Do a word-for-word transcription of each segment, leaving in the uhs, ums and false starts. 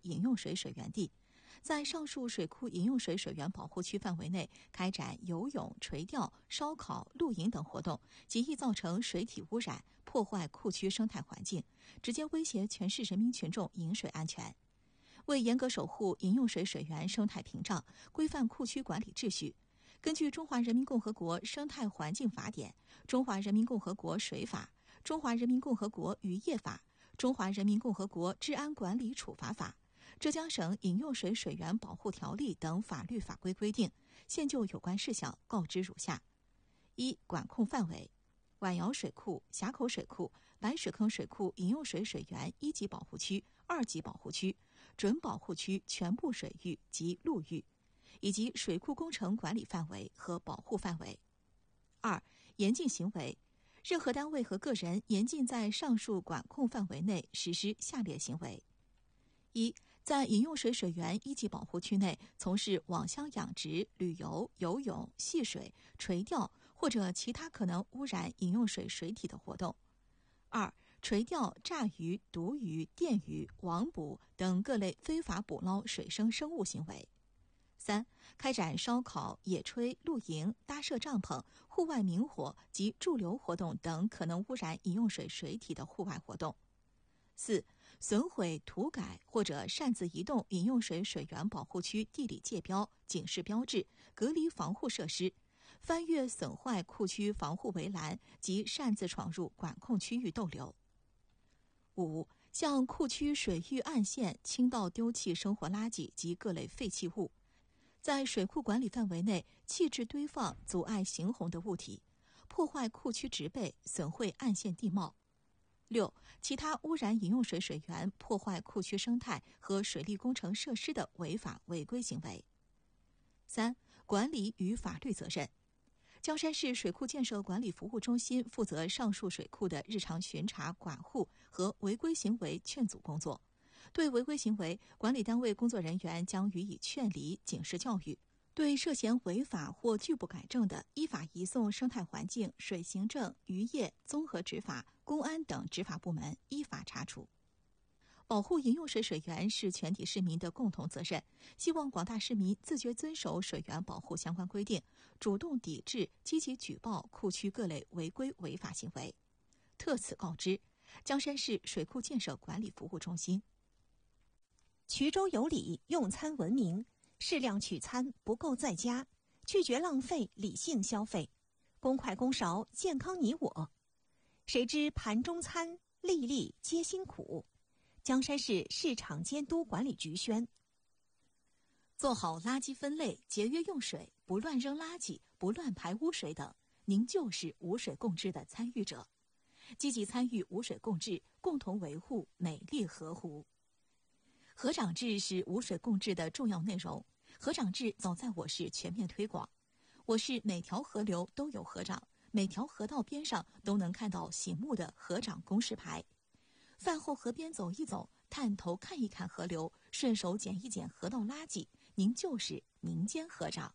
饮用水水源地，在上述水库饮用水水源保护区范围内开展游泳、垂钓、烧烤、露营等活动，极易造成水体污染，破坏库区生态环境，直接威胁全市人民群众饮水安全。为严格守护饮用水水源生态屏障，规范库区管理秩序，根据《中华人民共和国生态环境法典》、《中华人民共和国水法》、《中华人民共和国渔业法》、《中华人民共和国治安管理处罚法》、浙江省饮用水水源保护条例等法律法规规定，现就有关事项告知如下：一、管控范围。碗窑水库、峡口水库、白水坑水库饮用水水源一级保护区、二级保护区、准保护区全部水域及陆域，以及水库工程管理范围和保护范围。二、严禁行为。任何单位和个人严禁在上述管控范围内实施下列行为：一、在饮用水水源一级保护区内从事网箱养殖、旅游、游泳、戏水、垂钓或者其他可能污染饮用水水体的活动；二、垂钓、炸鱼、毒鱼、电鱼、网捕等各类非法捕捞水生生物行为；三、开展烧烤、野炊、露营、搭设帐篷、户外明火及驻留活动等可能污染饮用水水体的户外活动；四、损毁、涂改或者擅自移动饮用水水源保护区地理界标、警示标志、隔离防护设施，翻越损坏库区防护围栏及擅自闯入管控区域逗留。五、向库区水域岸线倾倒丢弃生活垃圾及各类废弃物，在水库管理范围内弃置堆放阻碍行洪的物体，破坏库区植被，损毁岸线地貌。六、其他污染饮用水水源、破坏库区生态和水利工程设施的违法违规行为。三、管理与法律责任。江山市水库建设管理服务中心负责上述水库的日常巡查管护和违规行为劝阻工作。对违规行为，管理单位工作人员将予以劝离、警示教育；对涉嫌违法或拒不改正的，依法移送生态环境、水行政、渔业、综合执法、公安等执法部门依法查处。保护饮用水水源是全体市民的共同责任，希望广大市民自觉遵守水源保护相关规定，主动抵制、积极举报库区各类违规违法行为。特此告知江山市水库建设管理服务中心。 衢州有礼，用餐文明，适量取餐，不够在家，拒绝浪费，理性消费，公筷公勺，健康你我。谁知盘中餐，粒粒皆辛苦。江山市市场监督管理局宣： 做好垃圾分类，节约用水，不乱扔垃圾，不乱排污水等，您就是无水共治的参与者。积极参与无水共治，共同维护美丽河湖。河长制是无水共治的重要内容，河长制早在我市全面推广。我市每条河流都有河长，每条河道边上都能看到醒目的河长公示牌。饭后河边走一走，探头看一看河流，顺手捡一捡河道垃圾，您就是民间河长。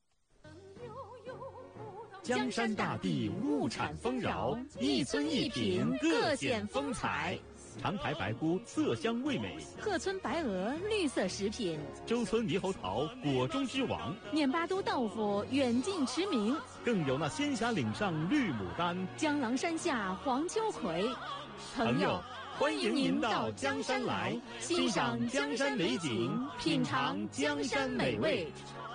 江山大地物产丰饶，一村一品各显风采。长台白菇色香味美， 鹤村白鹅绿色食品， 周村猕猴桃果中之王， 念巴都豆腐远近驰名， 更有那仙霞岭上绿牡丹， 江郎山下黄秋葵。 朋友，欢迎您到江山来，欣赏江山美景，品尝江山美味。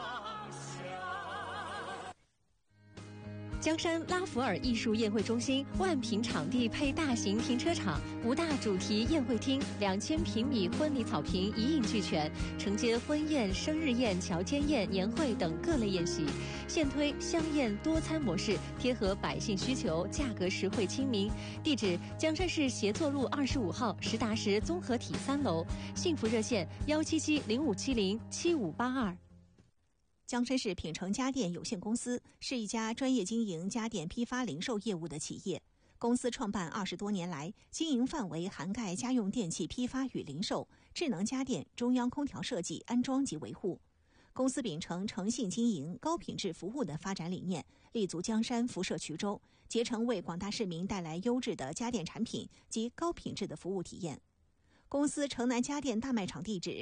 江山拉弗尔艺术宴会中心万平场地配大型停车场，五大主题宴会厅，两千平米婚礼草坪一应俱全，承接婚宴、生日宴、乔迁宴、年会等各类宴席。现推香宴多餐模式，贴合百姓需求，价格实惠亲民。地址：江山市协作路二十五号实达实综合体三楼。幸福热线：幺七七零五七零七五八二。江山市品城家电有限公司是一家专业经营家电批发零售业务的企业。公司创办二十多年来，经营范围涵盖家用电器批发与零售、智能家电、中央空调设计、安装及维护。公司秉承诚信经营、高品质服务的发展理念，立足江山，辐射衢州，竭诚为广大市民带来优质的家电产品及高品质的服务体验。公司城南家电大卖场地址